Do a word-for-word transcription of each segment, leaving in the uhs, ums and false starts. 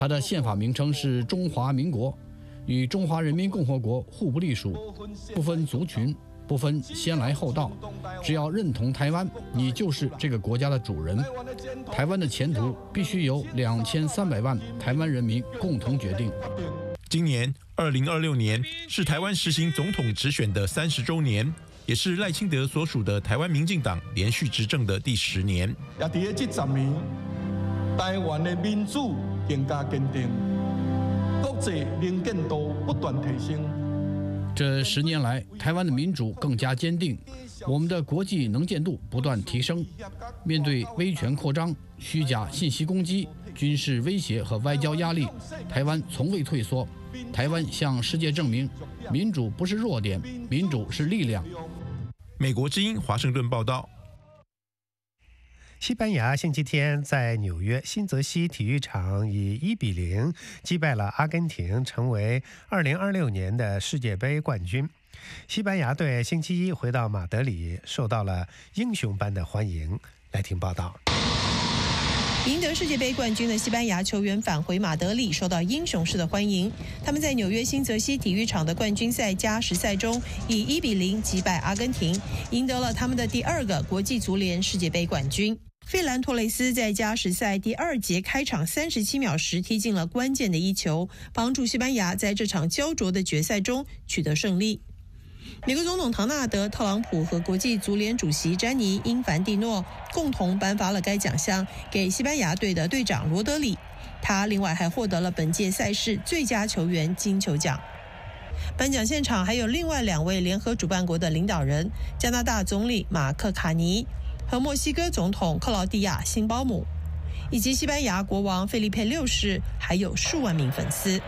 它的宪法名称是中华民国，与中华人民共和国互不隶属，不分族群，不分先来后到，只要认同台湾，你就是这个国家的主人。台湾的前途必须由两千三百万台湾人民共同决定。 今年二零二六年是台湾实行总统直选的三十周年，也是赖清德所属的台湾民进党连续执政的第十年。 也在这十年，台湾的民主更加坚定，国际能见度不断提升。 这十年来，台湾的民主更加坚定，我们的国际能见度不断提升。面对威权扩张、虚假信息攻击、军事威胁和外交压力，台湾从未退缩。台湾向世界证明，民主不是弱点，民主是力量。 美国之音华盛顿报道。 西班牙星期天在纽约新泽西体育场以一比零击败了阿根廷，成为二零二六年的世界杯冠军。西班牙队星期一回到马德里，受到了英雄般的欢迎。来听报道。 赢得世界杯冠军的西班牙球员返回马德里，受到英雄式的欢迎。他们在纽约新泽西体育场的冠军赛加时赛中，以一比零击败阿根廷，赢得了他们的第二个国际足联世界杯冠军。费兰托雷斯在加时赛第二节开场三十七秒时踢进了关键的一球，帮助西班牙在这场焦灼的决赛中取得胜利。美国总统唐纳德·特朗普和国际足联主席詹妮·因凡蒂诺共同颁发了该奖项给西班牙队的队长罗德里，他另外还获得了本届赛事最佳球员金球奖。颁奖现场还有另外两位联合主办国的领导人，加拿大总理马克·卡尼和墨西哥总统克劳蒂亚·辛鲍姆，以及西班牙国王费利佩六世，还有数万名粉丝。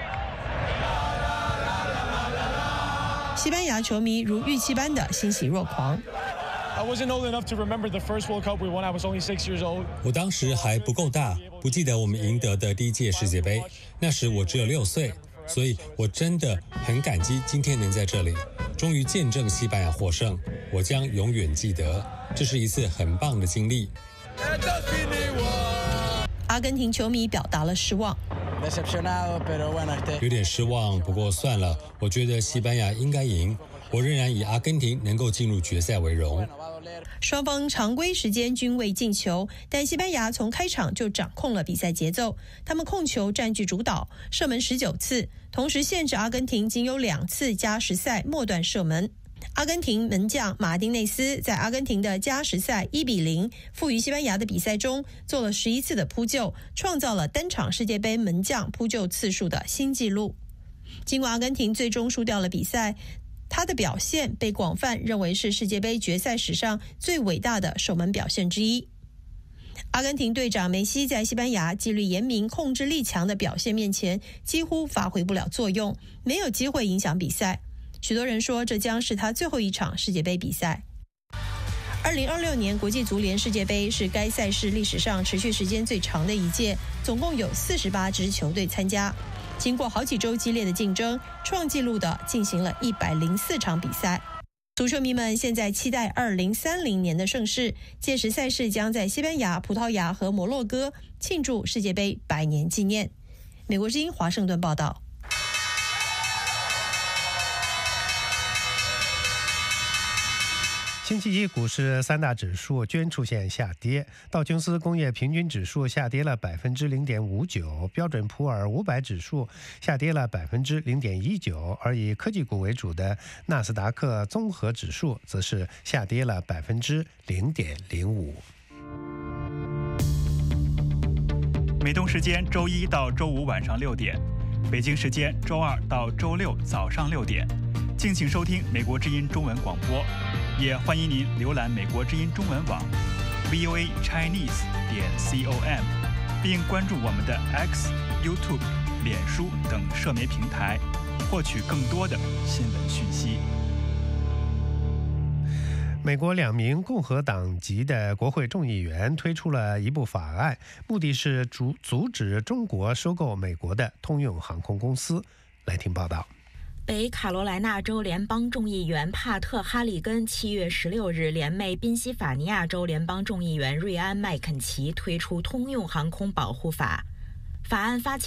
西班牙球迷如预期般的欣喜若狂。 我当时还不够大，不记得我们赢得的第一届世界杯，那时我只有六岁，所以我真的很感激今天能在这里，终于见证西班牙获胜，我将永远记得，这是一次很棒的经历。 阿根廷球迷表达了失望。 有点失望，不过算了，我觉得西班牙应该赢，我仍然以阿根廷能够进入决赛为荣。 双方常规时间均未进球，但西班牙从开场就掌控了比赛节奏，他们控球占据主导，射门十九次，同时限制阿根廷仅有两次加时赛末段射门。阿根廷门将马丁内斯在阿根廷的加时赛一比零负于西班牙的比赛中做了十一次的扑救，创造了单场世界杯门将扑救次数的新纪录。尽管阿根廷最终输掉了比赛，他的表现被广泛认为是世界杯决赛史上最伟大的守门表现之一。阿根廷队长梅西在西班牙纪律严明、控制力强的表现面前几乎发挥不了作用，没有机会影响比赛。许多人说这将是他最后一场世界杯比赛。二零二六年国际足联世界杯是该赛事历史上持续时间最长的一届，总共有四十八支球队参加。经过好几周激烈的竞争，创纪录的进行了一百零四场比赛。足球迷们现在期待二零三零年的盛世，届时赛事将在西班牙、葡萄牙和摩洛哥庆祝世界杯百年纪念。美国之音华盛顿报道。 星期一股市三大指数均出现下跌，道琼斯工业平均指数下跌了百分之零点五九，标准普尔五百指数下跌了百分之零点一九，而以科技股为主的纳斯达克综合指数则是下跌了百分之零点零五。 美东时间周一到周五晚上六点，北京时间周二到周六早上六点，敬请收听美国之音中文广播。也欢迎您浏览美国之音中文网 v o a chinese 点 com， 并关注我们的 X、YouTube、脸书等社媒平台，获取更多的新闻讯息。 美国两名共和党籍的国会众议员推出了一部法案，目的是阻阻止中国收购美国的通用航空公司。来听报道。 北卡罗来纳州联邦众议员帕特·哈里根七月十六日联袂宾夕法尼亚州联邦众议员瑞安·麦肯齐推出通用航空保护法。法案发起